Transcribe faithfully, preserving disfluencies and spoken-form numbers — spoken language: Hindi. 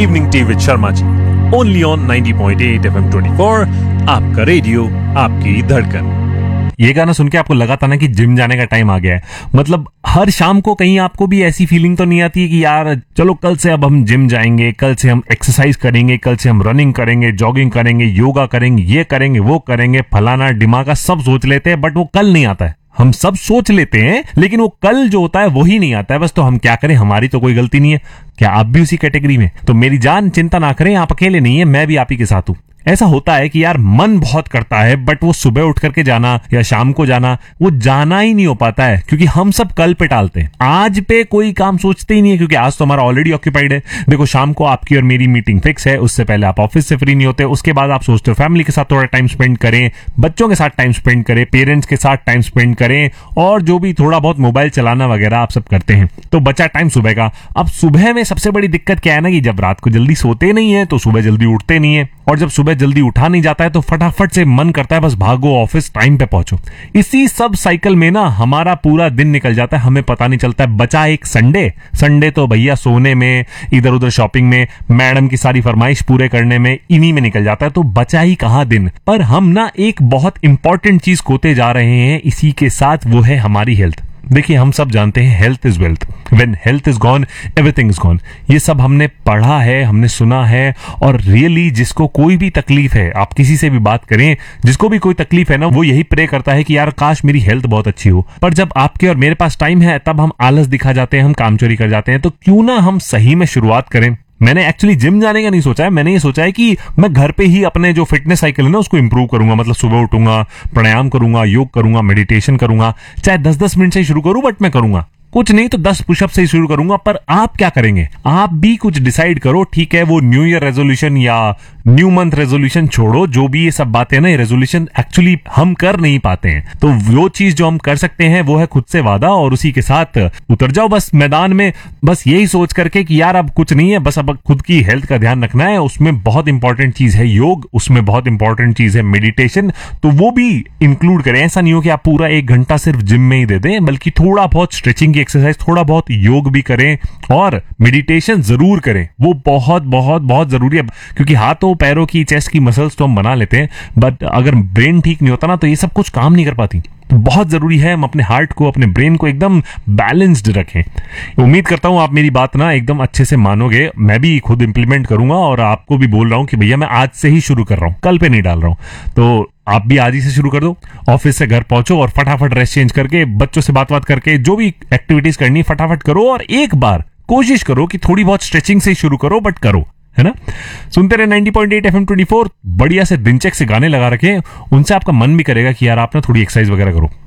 Evening tea with Sharma ji, only on ninety point eight F M twenty four, आपका रेडियो, आपकी धड़कन। ये गाना सुन के आपको लगा था ना कि जिम जाने का टाइम आ गया है? मतलब हर शाम को कहीं आपको भी ऐसी फीलिंग तो नहीं आती है कि यार चलो कल से अब हम जिम जाएंगे, कल से हम एक्सरसाइज करेंगे, कल से हम रनिंग करेंगे, जॉगिंग करेंगे, योगा करेंगे, ये करेंगे, वो करेंगे, फलाना डिमाका सब सोच लेते हैं, बट वो कल नहीं आता है। हम सब सोच लेते हैं लेकिन वो कल जो होता है वही नहीं आता है। बस तो हम क्या करें, हमारी तो कोई गलती नहीं है। क्या आप भी उसी कैटेगरी में? तो मेरी जान चिंता ना करें, आप अकेले नहीं है, मैं भी आप ही के साथ हूं। ऐसा होता है कि यार मन बहुत करता है बट वो सुबह उठ करके जाना या शाम को जाना, वो जाना ही नहीं हो पाता है क्योंकि हम सब कल पे टालते हैं। आज पे कोई काम सोचते ही नहीं है क्योंकि आज तो हमारा ऑलरेडी ऑक्यूपाइड है। देखो शाम को आपकी और मेरी मीटिंग फिक्स है, उससे पहले आप ऑफिस से फ्री नहीं होते, उसके बाद आप सोचते हो फैमिली के साथ थोड़ा टाइम स्पेंड करें, बच्चों के साथ टाइम स्पेंड करें, पेरेंट्स के साथ टाइम स्पेंड करें, और जो भी थोड़ा बहुत मोबाइल चलाना वगैरह आप सब करते हैं। तो बचा टाइम सुबह का। अब सुबह में सबसे बड़ी दिक्कत क्या है ना कि जब रात को जल्दी सोते नहीं है तो सुबह जल्दी उठते नहीं है, और जब सुबह जल्दी उठा नहीं जाता है तो फटाफट से मन करता है बस भागो ऑफिस, टाइम पे पहुंचो। इसी सब साइकिल में ना हमारा पूरा दिन निकल जाता है, हमें पता नहीं चलता है। बचा एक संडे। संडे तो भैया सोने में, इधर उधर शॉपिंग में, मैडम की सारी फरमाइश पूरे करने में, इन्हीं में निकल जाता है। तो बचा ही कहां दिन। पर हम ना एक बहुत इंपॉर्टेंट चीज खोते जा रहे हैं इसी के साथ, वो है हमारी हेल्थ। देखिए हम सब जानते हैं health is wealth, when health is gone everything is gone. ये सब हमने पढ़ा है, हमने सुना है, और रियली जिसको कोई भी तकलीफ है, आप किसी से भी बात करें, जिसको भी कोई तकलीफ है ना, वो यही प्रे करता है कि यार काश मेरी हेल्थ बहुत अच्छी हो। पर जब आपके और मेरे पास टाइम है तब हम आलस दिखा जाते हैं, हम काम चोरी कर जाते हैं। तो क्यों ना हम सही में शुरुआत करें। मैंने एक्चुअली जिम जाने का नहीं सोचा है, मैंने ये सोचा है कि मैं घर पे ही अपने जो फिटनेस साइकिल है ना उसको इंप्रूव करूंगा। मतलब सुबह उठूंगा, प्राणायाम करूंगा, योग करूंगा, मेडिटेशन करूंगा, चाहे दस दस मिनट से ही शुरू करूं, बट मैं करूंगा। कुछ नहीं तो दस पुशअप से ही शुरू करूंगा। पर आप क्या करेंगे? आप भी कुछ डिसाइड करो। ठीक है, वो न्यू ईयर रेजोल्यूशन या न्यू मंथ रेजोल्यूशन छोड़ो, जो भी ये सब बातें ना, ये रेजोल्यूशन एक्चुअली हम कर नहीं पाते हैं। तो वो चीज जो हम कर सकते हैं वो है खुद से वादा, और उसी के साथ उतर जाओ बस मैदान में, बस यही सोच करके कि यार अब कुछ नहीं है, बस अब खुद की हेल्थ का ध्यान रखना है। उसमें बहुत इंपॉर्टेंट चीज है योग, उसमें बहुत इंपॉर्टेंट चीज है मेडिटेशन, तो वो भी इंक्लूड करें। ऐसा नहीं हो कि आप पूरा एक घंटा सिर्फ जिम में ही दे दें, बल्कि थोड़ा बहुत स्ट्रेचिंग एक्सरसाइज, थोड़ा बहुत योग भी करें, और मेडिटेशन जरूर करें। वो बहुत बहुत बहुत जरूरी है, क्योंकि हाथों पैरों की, चेस्ट की मसल्स तो हम बना लेते हैं, बट अगर ब्रेन ठीक नहीं होता ना तो ये सब कुछ काम नहीं कर पाती। तो बहुत जरूरी है हम अपने हार्ट को, अपने ब्रेन को एकदम बैलेंस्ड रखें। उम्मीद करता हूं आप मेरी बात ना एकदम अच्छे से मानोगे। मैं भी खुद इंप्लीमेंट करूंगा, और आपको भी बोल रहा हूं कि भैया मैं आज से ही शुरू कर रहा हूं, कल पे नहीं डाल रहा हूं। तो आप भी आज ही से शुरू कर दो। ऑफिस से घर पहुंचो और फटाफट ड्रेस चेंज करके, बच्चों से बात बात करके, जो भी एक्टिविटीज करनी फटाफट करो, और एक बार कोशिश करो कि थोड़ी बहुत स्ट्रेचिंग से ही शुरू करो, बट करो, है ना। सुनते रहे ninety point eight F M twenty four. बढ़िया से दिनचक से गाने लगा रखे, उनसे आपका मन भी करेगा कि यार आप ना थोड़ी एक्सरसाइज वगैरह करो।